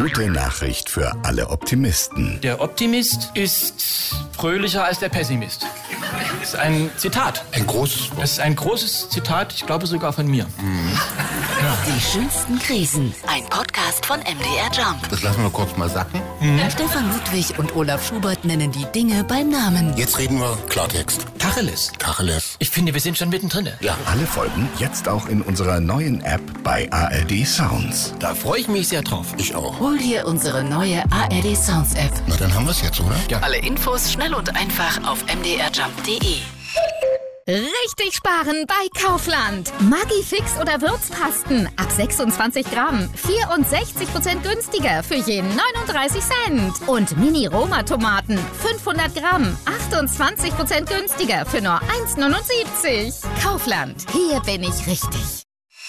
gute Nachricht für alle Optimisten. Der Optimist ist fröhlicher als der Pessimist. Das ist ein Zitat. Ein großes Wort. Das ist ein großes Zitat, ich glaube sogar von mir. Die schönsten Krisen. Ein Podcast von MDR Jump. Das lassen wir kurz mal sacken. Stefan Ludwig und Olaf Schubert nennen die Dinge beim Namen. Jetzt reden wir Klartext. Tacheles. Tacheles. Ich finde, wir sind schon mittendrin. Ja. Alle Folgen jetzt auch in unserer neuen App bei ARD Sounds. Da freue ich mich sehr drauf. Ich auch. Hol dir unsere neue ARD Sounds App. Na, dann haben wir es jetzt, oder? Ja. Alle Infos schnell und einfach auf mdrjump.de. Richtig sparen bei Kaufland. Maggi-Fix oder Würzpasten ab 26 Gramm. 64% günstiger für je 39 Cent. Und Mini-Roma-Tomaten 500 Gramm. 28% günstiger für nur 1,79. Kaufland. Hier bin ich richtig.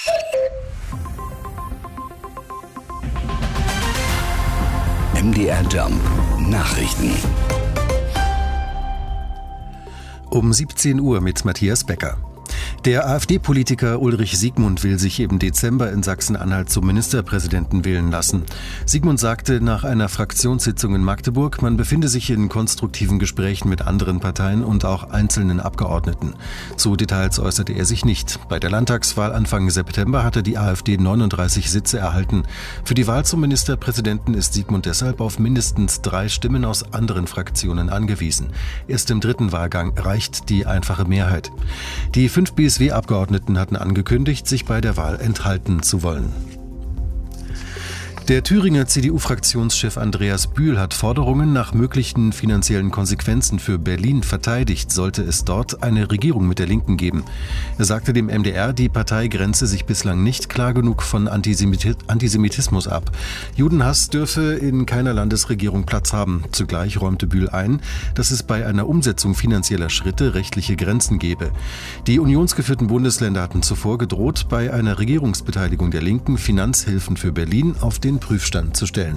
MDR Jump Nachrichten. Um 17 Uhr mit Matthias Becker. Der AfD-Politiker Ulrich Siegmund will sich im Dezember in Sachsen-Anhalt zum Ministerpräsidenten wählen lassen. Siegmund sagte nach einer Fraktionssitzung in Magdeburg, man befinde sich in konstruktiven Gesprächen mit anderen Parteien und auch einzelnen Abgeordneten. Zu Details äußerte er sich nicht. Bei der Landtagswahl Anfang September hatte die AfD 39 Sitze erhalten. Für die Wahl zum Ministerpräsidenten ist Siegmund deshalb auf mindestens 3 Stimmen aus anderen Fraktionen angewiesen. Erst im dritten Wahlgang reicht die einfache Mehrheit. Die 5 BSW-Abgeordneten hatten angekündigt, sich bei der Wahl enthalten zu wollen. Der Thüringer CDU-Fraktionschef Andreas Bühl hat Forderungen nach möglichen finanziellen Konsequenzen für Berlin verteidigt, sollte es dort eine Regierung mit der Linken geben. Er sagte dem MDR, die Partei grenze sich bislang nicht klar genug von Antisemitismus ab. Judenhass dürfe in keiner Landesregierung Platz haben. Zugleich räumte Bühl ein, dass es bei einer Umsetzung finanzieller Schritte rechtliche Grenzen gebe. Die unionsgeführten Bundesländer hatten zuvor gedroht, bei einer Regierungsbeteiligung der Linken Finanzhilfen für Berlin auf den Prüfstand zu stellen.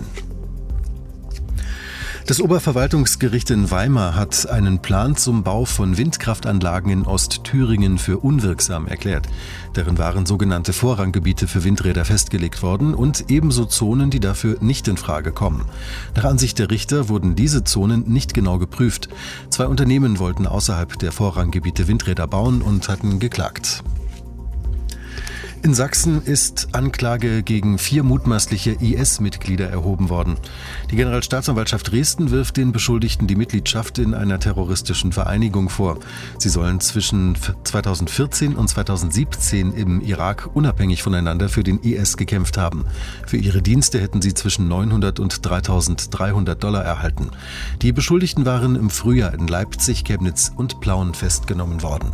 Das Oberverwaltungsgericht in Weimar hat einen Plan zum Bau von Windkraftanlagen in Ostthüringen für unwirksam erklärt. Darin waren sogenannte Vorranggebiete für Windräder festgelegt worden und ebenso Zonen, die dafür nicht in Frage kommen. Nach Ansicht der Richter wurden diese Zonen nicht genau geprüft. 2 Unternehmen wollten außerhalb der Vorranggebiete Windräder bauen und hatten geklagt. In Sachsen ist Anklage gegen 4 mutmaßliche IS-Mitglieder erhoben worden. Die Generalstaatsanwaltschaft Dresden wirft den Beschuldigten die Mitgliedschaft in einer terroristischen Vereinigung vor. Sie sollen zwischen 2014 und 2017 im Irak unabhängig voneinander für den IS gekämpft haben. Für ihre Dienste hätten sie zwischen 900 und 3.300 $ erhalten. Die Beschuldigten waren im Frühjahr in Leipzig, Chemnitz und Plauen festgenommen worden.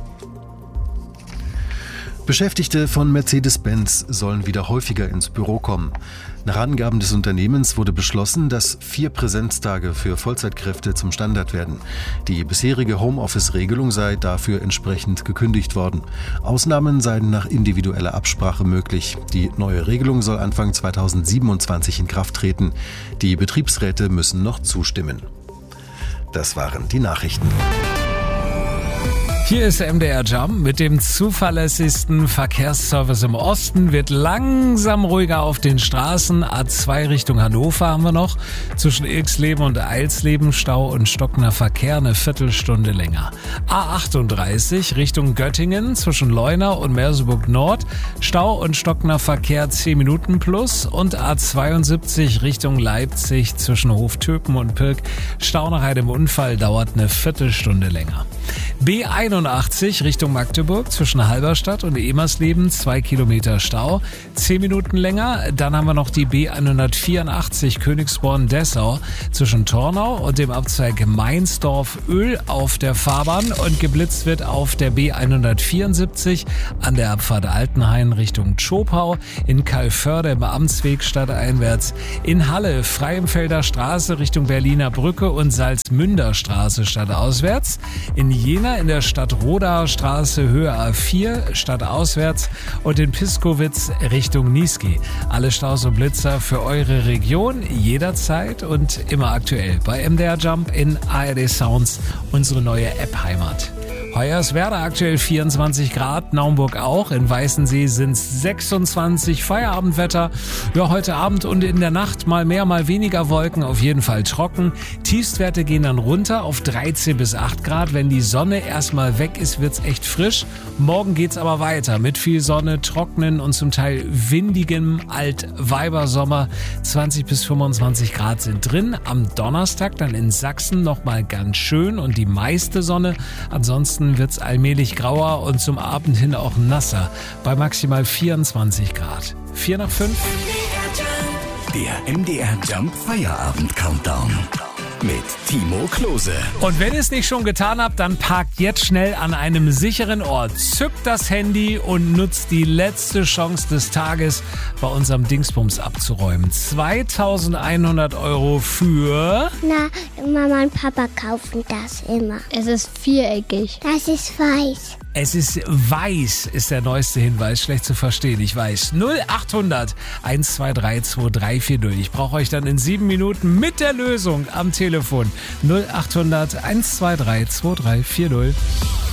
Beschäftigte von Mercedes-Benz sollen wieder häufiger ins Büro kommen. Nach Angaben des Unternehmens wurde beschlossen, dass 4 Präsenztage für Vollzeitkräfte zum Standard werden. Die bisherige Homeoffice-Regelung sei dafür entsprechend gekündigt worden. Ausnahmen seien nach individueller Absprache möglich. Die neue Regelung soll Anfang 2027 in Kraft treten. Die Betriebsräte müssen noch zustimmen. Das waren die Nachrichten. Hier ist der MDR Jump mit dem zuverlässigsten Verkehrsservice im Osten. Wird langsam ruhiger auf den Straßen. A2 Richtung Hannover haben wir noch. Zwischen Ilksleben und Eilsleben Stau und stockender Verkehr eine Viertelstunde länger. A38 Richtung Göttingen zwischen Leuna und Merseburg Nord. Stau und stockender Verkehr 10 Minuten plus. Und A72 Richtung Leipzig zwischen Hoftöpen und Pirk. Stau nach einem Unfall dauert eine Viertelstunde länger. B81 Richtung Magdeburg zwischen Halberstadt und Emersleben 2 Kilometer Stau, 10 Minuten länger. Dann haben wir noch die B184 Königsborn-Dessau zwischen Tornau und dem Abzweig Meinsdorf-Öl auf der Fahrbahn und geblitzt wird auf der B174 an der Abfahrt Altenhain Richtung Tschopau, in Calvörde im Amtsweg stadteinwärts, in Halle Freienfelder Straße Richtung Berliner Brücke und Salzmünder Straße stadtauswärts, in Jena in der Stadtrodaer Straße Höhe A4 stadtauswärts und in Piskowitz Richtung Niesky. Alle Staus und Blitzer für eure Region jederzeit und immer aktuell bei MDR Jump in ARD Sounds, unsere neue App-Heimat. Hoyerswerda aktuell 24 Grad, Naumburg auch, in Weißensee sind es 26, Feierabendwetter. Ja, heute Abend und in der Nacht mal mehr, mal weniger Wolken, auf jeden Fall trocken. Tiefstwerte gehen dann runter auf 13 bis 8 Grad. Wenn die Sonne erstmal weg ist, wird's echt frisch. Morgen geht's aber weiter mit viel Sonne, trockenen und zum Teil windigem Alt-Weibersommer. 20 bis 25 Grad sind drin. Am Donnerstag dann in Sachsen nochmal ganz schön und die meiste Sonne. Ansonsten wird's allmählich grauer und zum Abend hin auch nasser bei maximal 24 Grad. 4 nach 5. Der MDR Jump Feierabend Countdown mit Timo Klose. Und wenn ihr es nicht schon getan habt, dann parkt jetzt schnell an einem sicheren Ort, zückt das Handy und nutzt die letzte Chance des Tages, bei unserem Dingsbums abzuräumen. 2.100 € für... Na, Mama und Papa kaufen das immer. Es ist viereckig. Das ist weiß. Es ist weiß, ist der neueste Hinweis. Schlecht zu verstehen, ich weiß. 0800 123 2340. Ich brauche euch dann in 7 Minuten mit der Lösung am Telefon. 0800 123 2340.